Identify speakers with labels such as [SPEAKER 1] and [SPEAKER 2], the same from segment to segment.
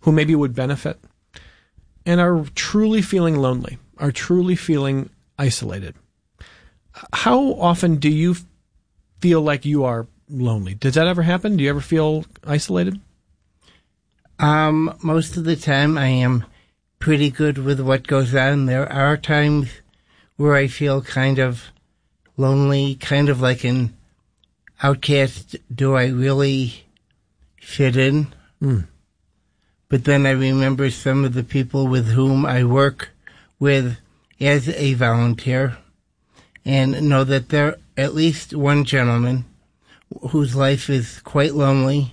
[SPEAKER 1] who maybe would benefit and are truly feeling lonely, are truly feeling isolated. How often do you feel like you are lonely? Does that ever happen? Do you ever feel isolated?
[SPEAKER 2] Most of the time I am pretty good with what goes on. There are times where I feel kind of lonely, kind of like an outcast. Do I really fit in? But then I remember some of the people with whom I work with as a volunteer and know that there at least one gentleman whose life is quite lonely.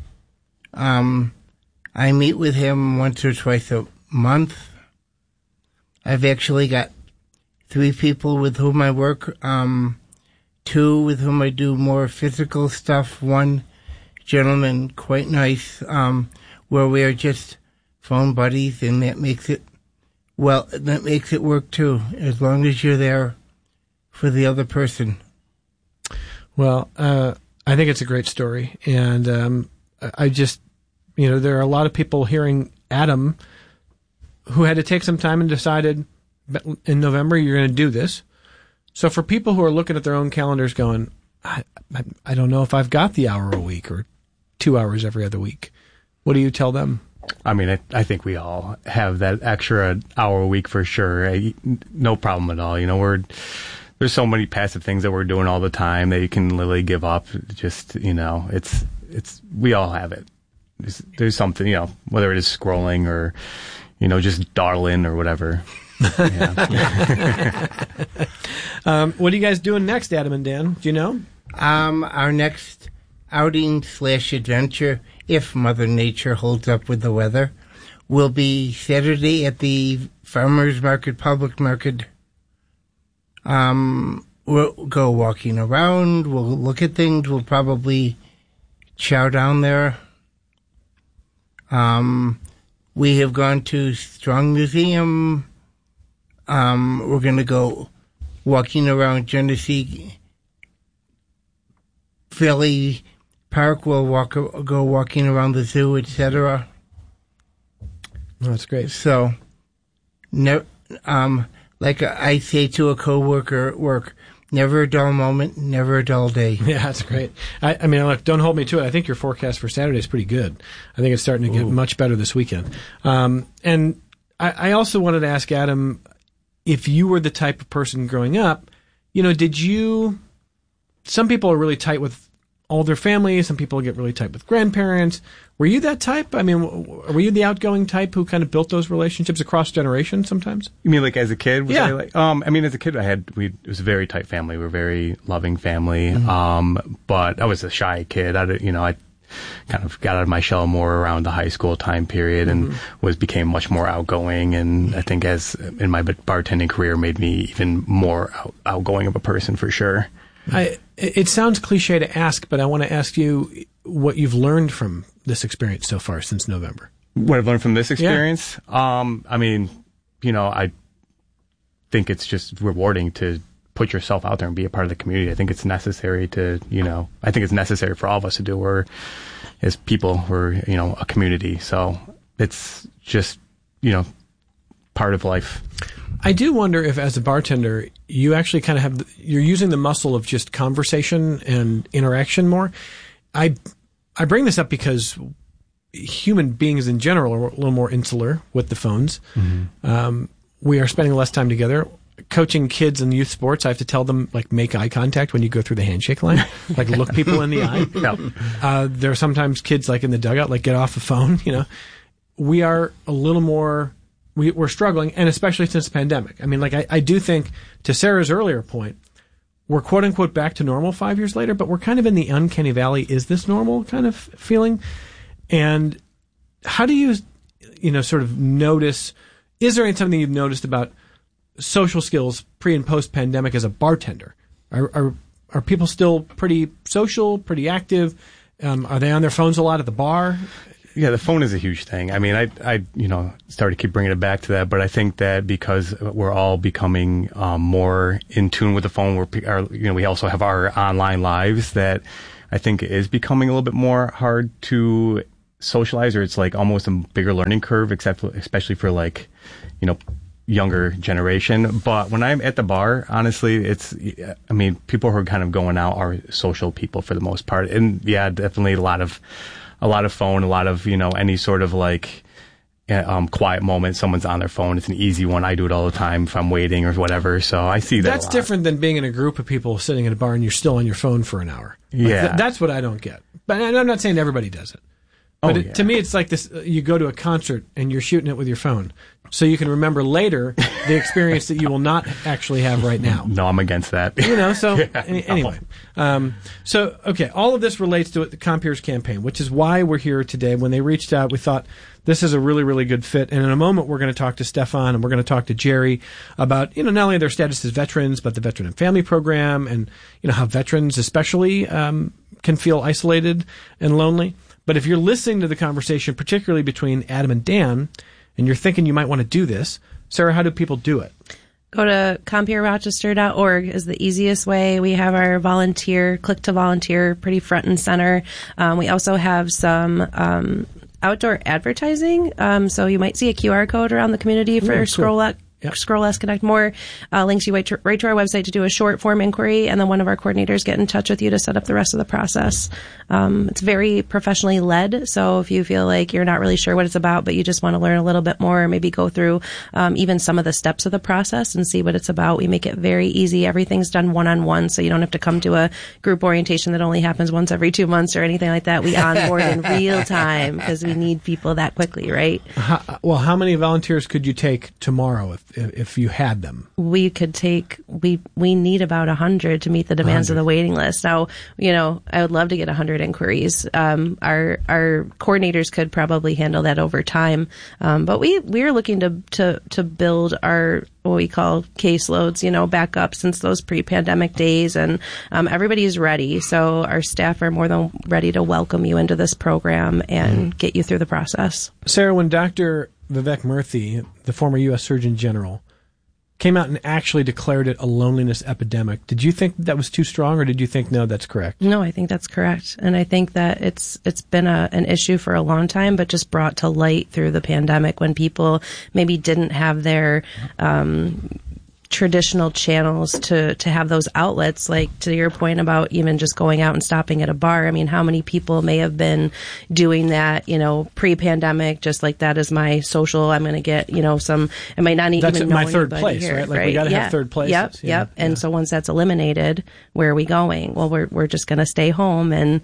[SPEAKER 2] I meet with him once or twice a month. I've actually got 3 people with whom I work, 2 with whom I do more physical stuff, 1 gentleman, quite nice, where we are just phone buddies, and that makes it work too, as long as you're there for the other person.
[SPEAKER 1] Well, I think it's a great story, and I just, there are a lot of people hearing Adam who had to take some time and decided in November you're going to do this. So for people who are looking at their own calendars going, I don't know if I've got the hour a week or 2 hours every other week, what do you tell them?
[SPEAKER 3] I mean, I think we all have that extra hour a week for sure. No problem at all. There's so many passive things that we're doing all the time that you can literally give up. Just, it's we all have it. There's something, whether it is scrolling or, just dawdling or whatever.
[SPEAKER 1] What are you guys doing next, Adam and Dan? Do you know?
[SPEAKER 2] Our next outing/adventure, if Mother Nature holds up with the weather, will be Saturday at the Farmers Market, Public Market. We'll go walking around, we'll look at things, we'll probably chow down there. We have gone to Strong Museum. We're going to go walking around Genesee Valley Park. We'll go walking around the zoo, etc.
[SPEAKER 1] Oh, that's great.
[SPEAKER 2] So, like I say to a coworker at work, never a dull moment, never a dull day.
[SPEAKER 1] Yeah, that's great. I mean, look, don't hold me to it. I think your forecast for Saturday is pretty good. I think it's starting to get much better this weekend. And I also wanted to ask Adam, if you were the type of person growing up, some people are really tight with all their family. Some people get really tight with grandparents. Were you that type? I mean, were you the outgoing type who kind of built those relationships across generations sometimes?
[SPEAKER 3] You mean like as a kid?
[SPEAKER 1] Yeah.
[SPEAKER 3] As a kid, it was a very tight family. We were a very loving family. Mm-hmm. But I was a shy kid. I kind of got out of my shell more around the high school time period and became much more outgoing. And I think as in my bartending career made me even more outgoing of a person for sure.
[SPEAKER 1] It sounds cliche to ask, but I want to ask you what you've learned from this experience so far since November.
[SPEAKER 3] What I've learned from this experience? Yeah. I think it's just rewarding to put yourself out there and be a part of the community. I think it's necessary for all of us to do. We're, as people, we're, a community. So it's just, part of life.
[SPEAKER 1] I do wonder if, as a bartender, you actually kind of you're using the muscle of just conversation and interaction more. I bring this up because human beings in general are a little more insular with the phones. Mm-hmm. We are spending less time together. Coaching kids in youth sports, I have to tell them, make eye contact when you go through the handshake line. Look people in the eye. Yep. There are sometimes kids, in the dugout, get off the phone, We are a little more... We're struggling, and especially since the pandemic. I mean, I do think, to Sarah's earlier point, we're quote-unquote back to normal 5 years later, but we're kind of in the uncanny valley, is this normal kind of feeling? And how do you, sort of notice, is there something you've noticed about social skills pre- and post-pandemic as a bartender? Are people still pretty social, pretty active? Are they on their phones a lot at the bar?
[SPEAKER 3] Yeah, the phone is a huge thing. I mean, I started to keep bringing it back to that, but I think that because we're all becoming more in tune with the phone, we also have our online lives, that I think it is becoming a little bit more hard to socialize, or it's like almost a bigger learning curve, especially for like, younger generation. But when I'm at the bar, honestly, people who are kind of going out are social people for the most part. And yeah, definitely a lot of phone, a lot of, any sort of like, quiet moment. Someone's on their phone. It's an easy one. I do it all the time if I'm waiting or whatever. So I see that.
[SPEAKER 1] That's different than being in a group of people sitting at a bar and you're still on your phone for an hour.
[SPEAKER 3] Yeah.
[SPEAKER 1] That's what I don't get. But I'm not saying everybody does it. But to me, it's like this, you go to a concert and you're shooting it with your phone. So you can remember later the experience that you will not actually have right now.
[SPEAKER 3] No, I'm against that.
[SPEAKER 1] Anyway. Okay, all of this relates to the Compeers campaign, which is why we're here today. When they reached out, we thought this is a really, really good fit. And in a moment, we're going to talk to Stefan and we're going to talk to Jerry about, not only their status as veterans, but the Veteran and Family Program and, how veterans especially can feel isolated and lonely. But if you're listening to the conversation, particularly between Adam and Dan, and you're thinking you might want to do this, Sarah, how do people do it?
[SPEAKER 4] Go to CompierRochester.org is the easiest way. We have our click to volunteer pretty front and center. We also have some outdoor advertising. So you might see a QR code around the community for Scroll Less Connect More links you right to our website to do a short form inquiry, and then one of our coordinators get in touch with you to set up the rest of the process. It's very professionally led, so if you feel like you're not really sure what it's about, but you just want to learn a little bit more, or maybe go through even some of the steps of the process and see what it's about, we make it very easy. Everything's done one-on-one, so you don't have to come to a group orientation that only happens once every 2 months or anything like that. We onboard in real time because we need people that quickly, right?
[SPEAKER 1] How many volunteers could you take tomorrow if you had them?
[SPEAKER 4] We could take, we need about 100 to meet the demands 100. Of the waiting list. Now, I would love to get 100 inquiries. Our coordinators could probably handle that over time. But we're looking to build our, what we call caseloads, back up since those pre-pandemic days. And everybody's ready. So our staff are more than ready to welcome you into this program and get you through the process.
[SPEAKER 1] Sarah, when Dr. Vivek Murthy, the former U.S. Surgeon General, came out and actually declared it a loneliness epidemic, did you think that was too strong, or did you think, no, that's correct?
[SPEAKER 4] No, I think that's correct. And I think that it's been an issue for a long time, but just brought to light through the pandemic when people maybe didn't have their traditional channels to have those outlets, like to your point about even just going out and stopping at a bar. I mean, how many people may have been doing that, pre-pandemic, just like that is my social, I'm going to get, some, I might not even know
[SPEAKER 1] my third place,
[SPEAKER 4] here,
[SPEAKER 1] right? Like we got to have third places.
[SPEAKER 4] Yep. And so once that's eliminated, where are we going? Well, we're just going to stay home and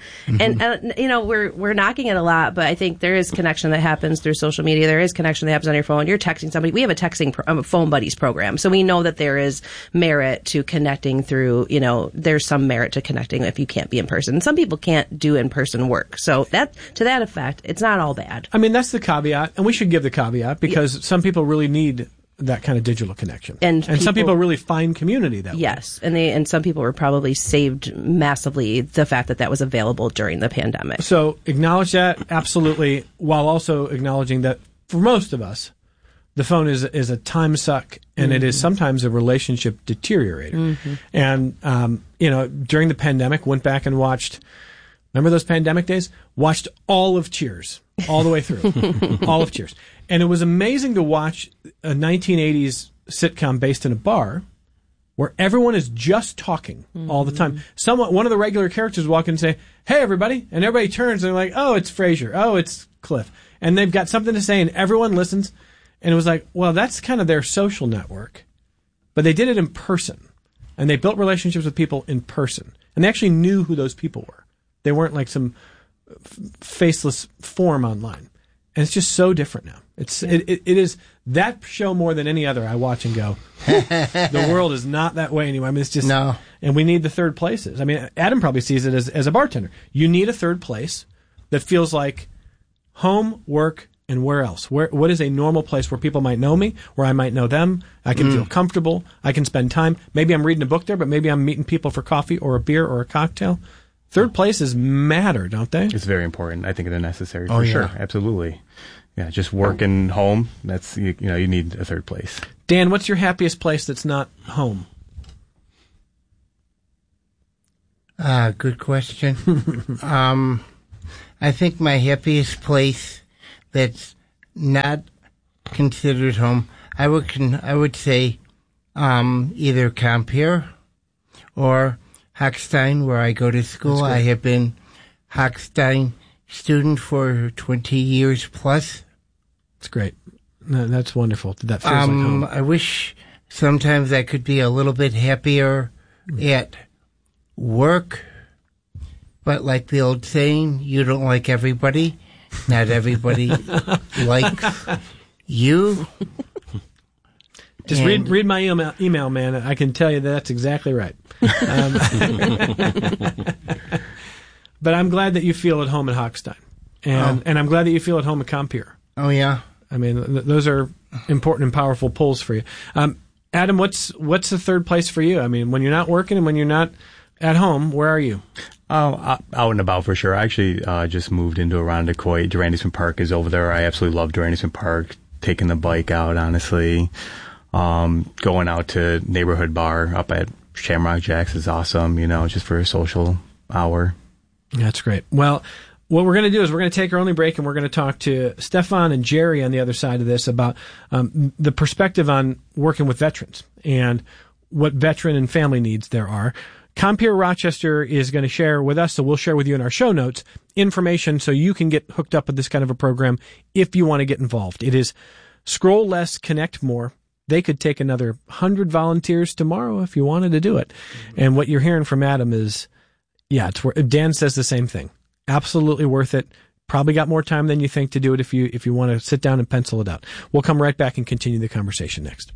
[SPEAKER 4] we're knocking it a lot, but I think there is connection that happens through social media. There is connection that happens on your phone. You're texting somebody. We have a texting phone buddies program. So we know that there is merit to connecting through, there's some merit to connecting if you can't be in person. Some people can't do in-person work. So to that effect, it's not all bad.
[SPEAKER 1] I mean, that's the caveat, and we should give the caveat because some people really need that kind of digital connection. And some people really find community that way.
[SPEAKER 4] Yes. And some people were probably saved massively the fact that was available during the pandemic.
[SPEAKER 1] So acknowledge that, absolutely, while also acknowledging that for most of us, the phone is a time suck, and it is sometimes a relationship deteriorator. And, during the pandemic, went back and watched, remember those pandemic days? Watched all of Cheers, all the way through. All of Cheers. And it was amazing to watch a 1980s sitcom based in a bar where everyone is just talking all the time. One of the regular characters walk in and say, "Hey, everybody," and everybody turns and they're like, "Oh, it's Frasier. Oh, it's Cliff." And they've got something to say, and everyone listens. And it was like, well, that's kind of their social network. But they did it in person. And they built relationships with people in person. And they actually knew who those people were. They weren't like some faceless form online. And it's just so different now. It is that show more than any other I watch and go, the world is not that way anymore. I mean, it's just,
[SPEAKER 2] no.
[SPEAKER 1] And we need the third places. I mean, Adam probably sees it as a bartender. You need a third place that feels like home, work, and where else? What is a normal place where people might know me, where I might know them? I can feel comfortable. I can spend time. Maybe I'm reading a book there, but maybe I'm meeting people for coffee or a beer or a cocktail. Third places matter, don't they?
[SPEAKER 3] It's very important. I think they're necessary for sure. Absolutely. Yeah, just work and home. That's you need a third place.
[SPEAKER 1] Dan, what's your happiest place that's not home?
[SPEAKER 2] Good question. I think my happiest place that's not considered home, I would say either Compeer or Hochstein, where I go to school. I have been Hochstein student for 20 years plus.
[SPEAKER 1] That's great. No, that's wonderful. That feels like home.
[SPEAKER 2] I wish sometimes I could be a little bit happier at work, but like the old saying, you don't like everybody. Not everybody likes you.
[SPEAKER 1] Just read my email, man. I can tell you that's exactly right. But I'm glad that you feel at home at Hochstein. And I'm glad that you feel at home at Compeer.
[SPEAKER 2] Oh, yeah.
[SPEAKER 1] I mean, those are important and powerful pulls for you. Adam, what's the third place for you? I mean, when you're not working and when you're not at home, where are you?
[SPEAKER 3] Oh, out and about for sure. I actually just moved into Irondequoit. Durand-Eastman Park is over there. I absolutely love Durand-Eastman Park. Taking the bike out, honestly. Going out to neighborhood bar up at Shamrock Jacks is awesome, just for a social hour.
[SPEAKER 1] That's great. Well, what we're going to do is we're going to take our only break and we're going to talk to Stefan and Jerry on the other side of this about the perspective on working with veterans and what veteran and family needs there are. Compeer Rochester is going to share with us, so we'll share with you in our show notes, information so you can get hooked up with this kind of a program if you want to get involved. It is Scroll Less, Connect More. They could take another 100 volunteers tomorrow if you wanted to do it. And what you're hearing from Adam is, Dan says the same thing. Absolutely worth it. Probably got more time than you think to do it if you want to sit down and pencil it out. We'll come right back and continue the conversation next.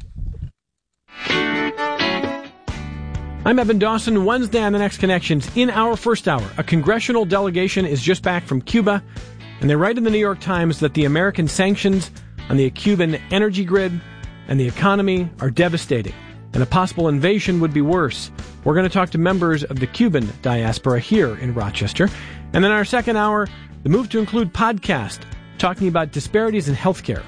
[SPEAKER 1] I'm Evan Dawson. Wednesday on The Next Connections. In our first hour, a congressional delegation is just back from Cuba, and they write in the New York Times that the American sanctions on the Cuban energy grid and the economy are devastating, and a possible invasion would be worse. We're going to talk to members of the Cuban diaspora here in Rochester. And then our second hour, the move to include podcast, talking about disparities in healthcare.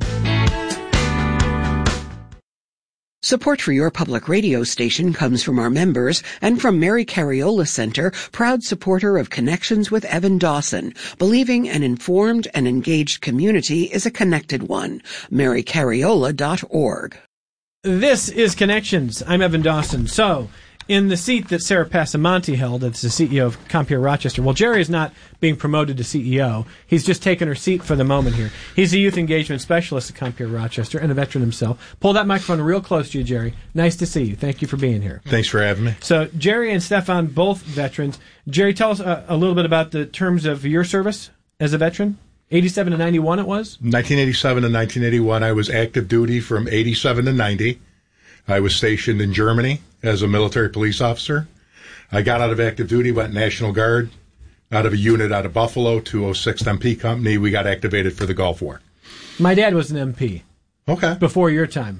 [SPEAKER 5] Support for your public radio station comes from our members and from Mary Cariola Center, proud supporter of Connections with Evan Dawson, believing an informed and engaged community is a connected one. MaryCariola.org.
[SPEAKER 1] This is Connections. I'm Evan Dawson. So, in the seat that Sarah Passamonte held as the CEO of Compeer Rochester, well, Jerry is not being promoted to CEO. He's just taken her seat for the moment here. He's a youth engagement specialist at Compeer Rochester and a veteran himself. Pull that microphone real close to you, Jerry. Nice to see you. Thank you for being here.
[SPEAKER 6] Thanks for having me.
[SPEAKER 1] So, Jerry and Stefan, both veterans. Jerry, tell us a little bit about the terms of your service as a veteran. 87 to 91 it was?
[SPEAKER 6] 1987 to 1981. I was active duty from 87 to 90. I was stationed in Germany as a military police officer. I got out of active duty, went National Guard, out of a unit out of Buffalo, 206th MP Company. We got activated for the Gulf War.
[SPEAKER 1] My dad was an MP.
[SPEAKER 6] Okay.
[SPEAKER 1] Before your time.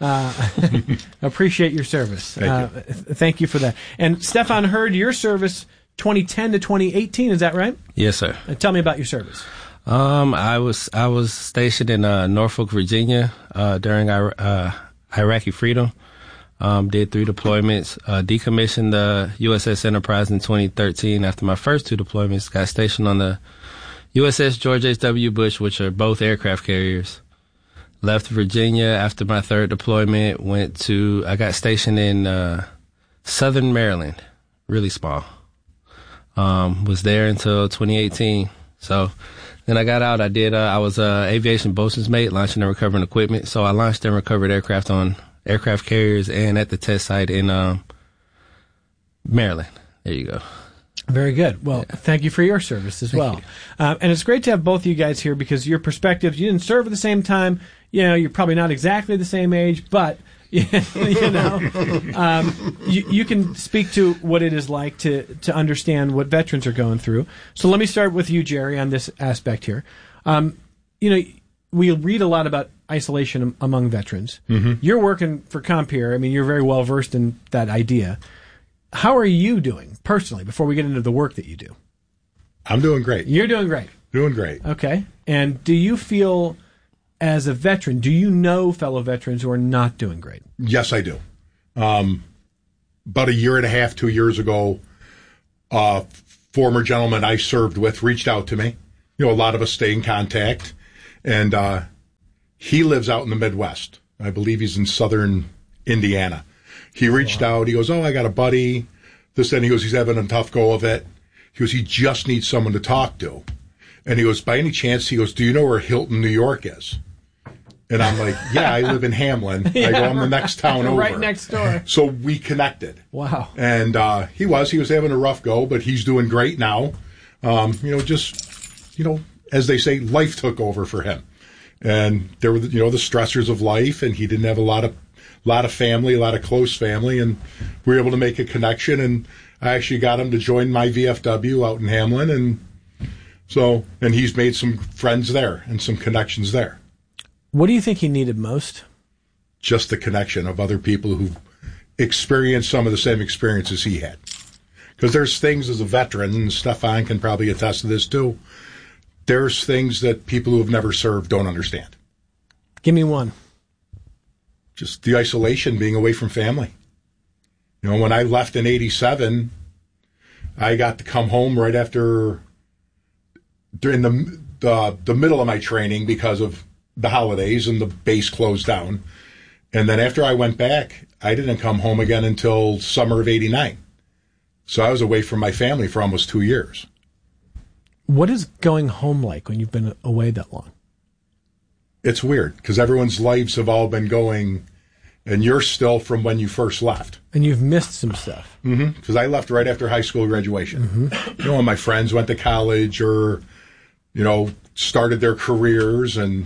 [SPEAKER 1] Appreciate your service. Thank you for that. And Stefan, heard your service 2010 to 2018, is that right?
[SPEAKER 7] Yes, sir.
[SPEAKER 1] Tell me about your service.
[SPEAKER 7] I was stationed in Norfolk, Virginia during our Iraqi freedom. Did 3 deployments, decommissioned the USS Enterprise in 2013 after my first 2 deployments, got stationed on the USS George H.W. Bush, which are both aircraft carriers. Left Virginia after my 3rd deployment, I got stationed in Southern Maryland, really small. Was there until 2018. So then I got out. I was aviation bosun's mate, launching and recovering equipment. So I launched and recovered aircraft on aircraft carriers and at the test site in Maryland. There you go.
[SPEAKER 1] Very good. Well, Thank you for your service as well. And it's great to have both of you guys here because your perspectives, you didn't serve at the same time. You're probably not exactly the same age, but you can speak to what it is like to understand what veterans are going through. So let me start with you, Jerry, on this aspect here. We read a lot about isolation among veterans. Mm-hmm. You're working for Compeer. I mean, you're very well versed in that idea. How are you doing personally before we get into the work that you do?
[SPEAKER 6] I'm doing great.
[SPEAKER 1] You're doing great.
[SPEAKER 6] Doing great.
[SPEAKER 1] Okay. And do you feel, as a veteran, do you know fellow veterans who are not doing great?
[SPEAKER 6] Yes, I do. About a year and a half, 2 years ago, former gentleman I served with reached out to me. A lot of us stay in contact. And he lives out in the Midwest. I believe he's in southern Indiana. He reached out. He goes, I got a buddy. This, and he goes, he's having a tough go of it. He goes, he just needs someone to talk to. And he goes, by any chance, he goes, do you know where Hilton, New York is? And I'm like, yeah, I live in Hamlin. I go, I'm the next town over.
[SPEAKER 1] Right next door.
[SPEAKER 6] So we connected.
[SPEAKER 1] Wow.
[SPEAKER 6] And he was having a rough go, but he's doing great now. As they say, life took over for him. And there were, the stressors of life, and he didn't have a lot of family, a lot of close family, and we were able to make a connection, and I actually got him to join my VFW out in Hamlin, and he's made some friends there and some connections there.
[SPEAKER 1] What do you think he needed most?
[SPEAKER 6] Just the connection of other people who experienced some of the same experiences he had. Because there's things as a veteran, and Stefan can probably attest to this too, there's things that people who have never served don't understand.
[SPEAKER 1] Give me one.
[SPEAKER 6] Just the isolation, being away from family. When I left in 87, I got to come home right after, during the middle of my training because of the holidays and the base closed down. And then after I went back, I didn't come home again until summer of 89. So I was away from my family for almost 2 years.
[SPEAKER 1] What is going home like when you've been away that long?
[SPEAKER 6] It's weird because everyone's lives have all been going, and you're still from when you first left.
[SPEAKER 1] And you've missed some stuff.
[SPEAKER 6] Because I left right after high school graduation. When my friends went to college or, started their careers, and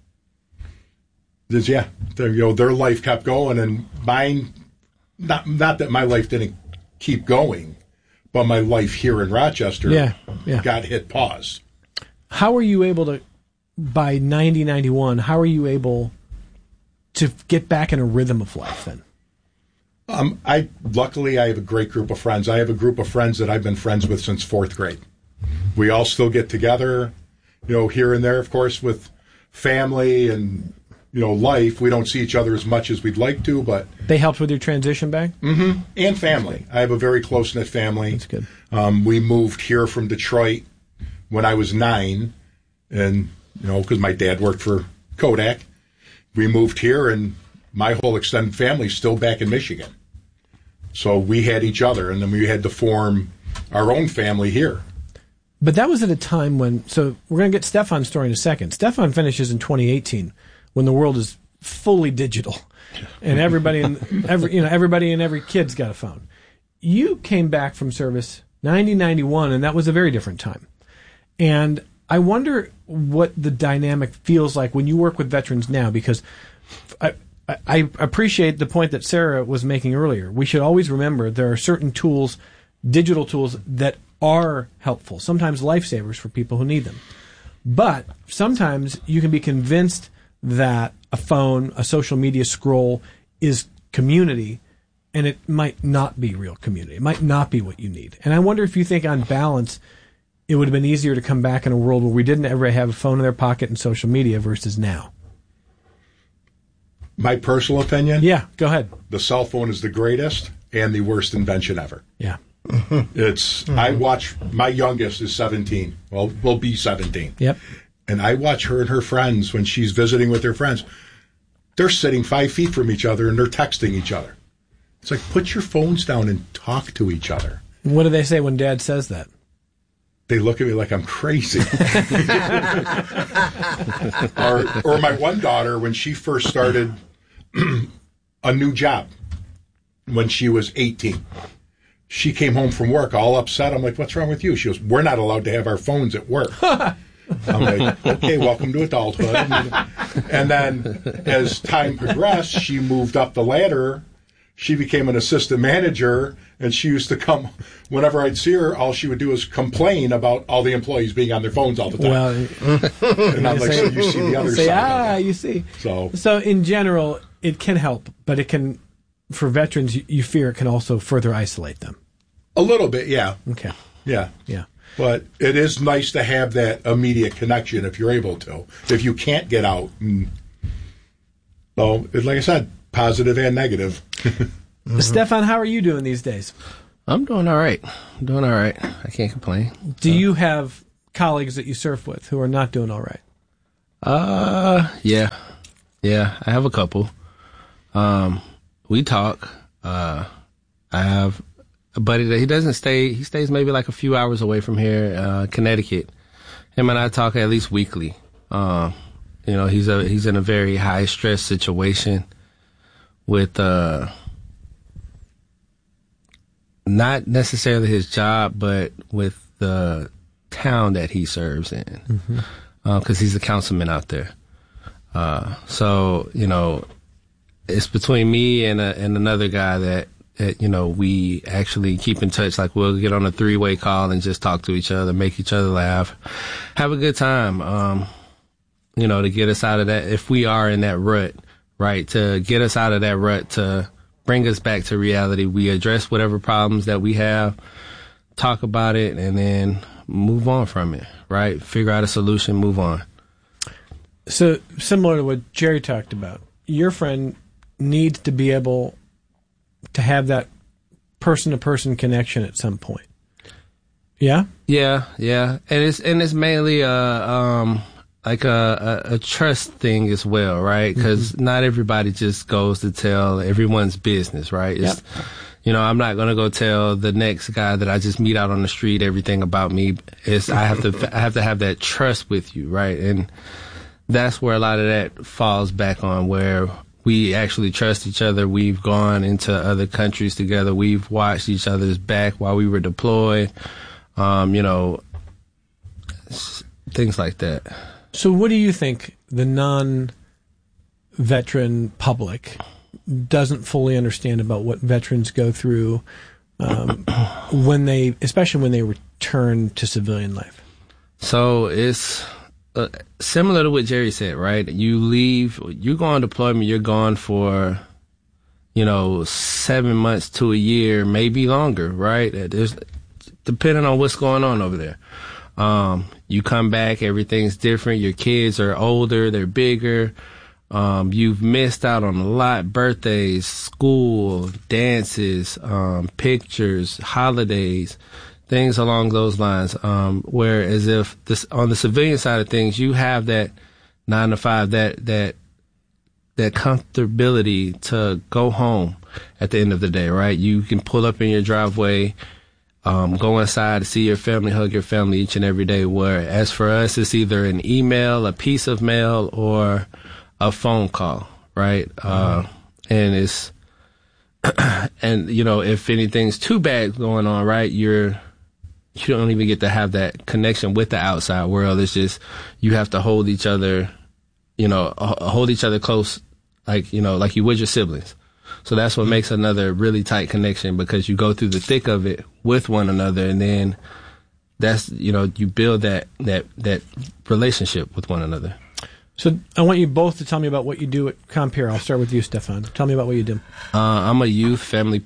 [SPEAKER 6] their life kept going, and mine. Not that my life didn't keep going, but my life here in Rochester got hit pause.
[SPEAKER 1] How were you able to, by 91, how are you able to get back in a rhythm of life then?
[SPEAKER 6] Luckily, I have a great group of friends. I have a group of friends that I've been friends with since 4th grade. We all still get together, here and there, of course, with family and, life. We don't see each other as much as we'd like to, but...
[SPEAKER 1] They helped with your transition back?
[SPEAKER 6] Mm-hmm. And family. I have a very close-knit family.
[SPEAKER 1] That's good.
[SPEAKER 6] We moved here from Detroit when I was 9, and, because my dad worked for Kodak. We moved here, and my whole extended family's still back in Michigan. So we had each other, and then we had to form our own family here.
[SPEAKER 1] But that was at a time when... So we're going to get Stefan's story in a second. Stefan finishes in 2018, when the world is fully digital, and everybody and every kid's got a phone. You came back from service 1991, and that was a very different time. And I wonder what the dynamic feels like when you work with veterans now, because I appreciate the point that Sarah was making earlier. We should always remember there are certain tools, digital tools, that are helpful, sometimes lifesavers for people who need them. But sometimes you can be convinced that a phone, a social media scroll is community, and it might not be real community. It might not be what you need. And I wonder if you think on balance, it would have been easier to come back in a world where we didn't ever have a phone in their pocket and social media versus now.
[SPEAKER 6] My personal opinion?
[SPEAKER 1] Yeah, go ahead.
[SPEAKER 6] The cell phone is the greatest and the worst invention ever.
[SPEAKER 1] Yeah.
[SPEAKER 6] I watch, my youngest is 17. Well, will be 17.
[SPEAKER 1] Yep.
[SPEAKER 6] And I watch her and her friends when she's visiting with her friends. They're sitting 5 feet from each other and they're texting each other. It's like, put your phones down and talk to each other.
[SPEAKER 1] What do they say when Dad says that?
[SPEAKER 6] They look at me like I'm crazy. or my one daughter, when she first started a new job, when she was 18. She came home from work all upset. I'm like, what's wrong with you? She goes, we're not allowed to have our phones at work. I'm like, okay, welcome to adulthood. And then as time progressed, she moved up the ladder. She became an assistant manager, and she used to come, whenever I'd see her, all she would do is complain about all the employees being on their phones all the time.
[SPEAKER 1] Well,
[SPEAKER 6] and I'm like, so you see the other side.
[SPEAKER 1] You see.
[SPEAKER 6] So
[SPEAKER 1] in general, it can help, but it can, for veterans, you fear it can also further isolate them.
[SPEAKER 6] A little bit, yeah.
[SPEAKER 1] Okay.
[SPEAKER 6] Yeah.
[SPEAKER 1] Yeah.
[SPEAKER 6] But it is nice to have that immediate connection if you're able to. If you can't get out, like I said, positive and negative.
[SPEAKER 1] Stefan, how are you doing these days?
[SPEAKER 7] I'm doing all right. I can't complain.
[SPEAKER 1] Do you have colleagues that you surf with who are not doing all right?
[SPEAKER 7] Yeah, I have a couple. We talk. I have a buddy that he stays maybe like a few hours away from here, Connecticut. Him and I talk at least weekly. He's in a very high stress situation with, not necessarily his job, but with the town that he serves in, because he's a councilman out there. So it's between me and another guy that we actually keep in touch. Like, we'll get on a 3-way call and just talk to each other, make each other laugh, have a good time. To get us out of that, if we are in that rut, right? To get us out of that rut, to bring us back to reality. We address whatever problems that we have, talk about it, and then move on from it, right? Figure out a solution, move on.
[SPEAKER 1] So, similar to what Jerry talked about, your friend needs to be able to have that person-to-person connection at some point. Yeah?
[SPEAKER 7] Yeah. And it's mainly like a trust thing as well, right? Because not everybody just goes to tell everyone's business, right? It's, I'm not going to go tell the next guy that I just meet out on the street everything about me. I have to have that trust with you, right? And that's where a lot of that falls back on, where we actually trust each other. We've gone into other countries together. We've watched each other's back while we were deployed. Things like that.
[SPEAKER 1] So what do you think the non-veteran public doesn't fully understand about what veterans go through especially when they return to civilian life?
[SPEAKER 7] So it's similar to what Jerry said, right? You go on deployment, you're gone for, 7 months to a year, maybe longer, right? There's, depending on what's going on over there. You come back, everything's different. Your kids are older, they're bigger. You've missed out on a lot: birthdays, school, dances, pictures, holidays, things along those lines. Whereas if on the civilian side of things, you have that 9 to 5, that comfortability to go home at the end of the day, right? You can pull up in your driveway, go inside to see your family, hug your family each and every day. Whereas for us, it's either an email, a piece of mail, or a phone call, right? And it's, and if anything's too bad going on, right, you don't even get to have that connection with the outside world. It's just, you have to hold each other, close, like you would your siblings. So that's what makes another really tight connection, because you go through the thick of it with one another, and then that's, you build that relationship with one another.
[SPEAKER 1] So I want you both to tell me about what you do at Compeer. I'll start with you, Stefan. Tell me about what you do.
[SPEAKER 7] I'm a youth, family,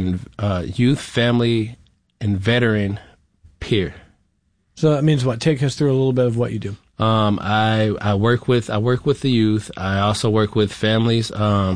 [SPEAKER 7] and veteran peer.
[SPEAKER 1] So that means what? Take us through a little bit of what you do.
[SPEAKER 7] I work with the youth. I also work with families.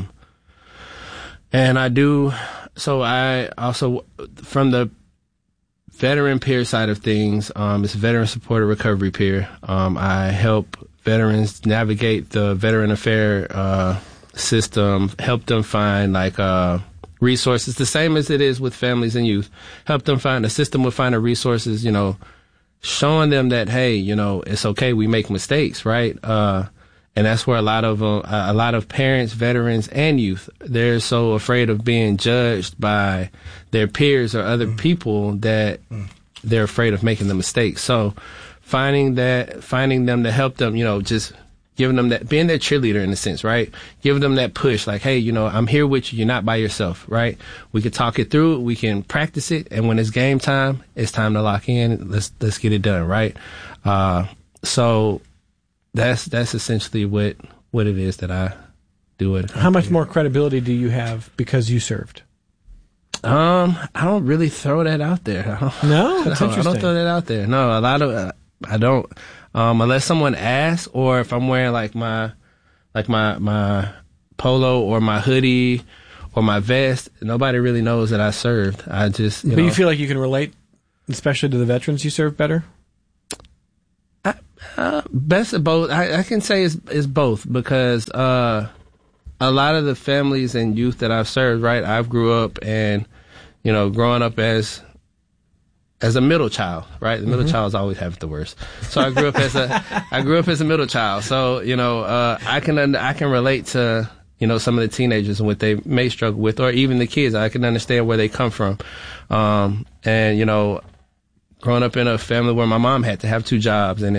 [SPEAKER 7] And I also, from the veteran peer side of things, it's Veteran Supported Recovery Peer. I help veterans navigate the veteran affair system, help them find resources, the same as it is with families and youth. Help them find a system with finding resources, showing them that, hey, it's okay, we make mistakes, right? And that's where a lot of parents, veterans, and youth, they're so afraid of being judged by their peers or other people that they're afraid of making the mistake. So finding them to help them, just giving them that, being their cheerleader in a sense, right? Giving them that push, like, hey, I'm here with you. You're not by yourself, right? We can talk it through. We can practice it. And when it's game time, it's time to lock in. Let's get it done, right? So that's essentially what it is that I do it.
[SPEAKER 1] How much more credibility do you have because you served?
[SPEAKER 7] I don't really throw that out there.
[SPEAKER 1] No? That's interesting.
[SPEAKER 7] I don't throw that out there. No, a lot of I don't. Unless someone asks, or if I'm wearing my polo or my hoodie my vest. Nobody really knows that I served. I just,
[SPEAKER 1] But you feel like you can relate, especially to the veterans you serve, better?
[SPEAKER 7] Best of both. I can say it's both, because a lot of the families and youth that I've served, right, I've grew up and, growing up as a middle child, right? The middle child's always have it the worst. So I grew up as a middle child. So, I can relate to, some of the teenagers and what they may struggle with, or even the kids. I can understand where they come from. And, growing up in a family where my mom had to have 2 jobs, and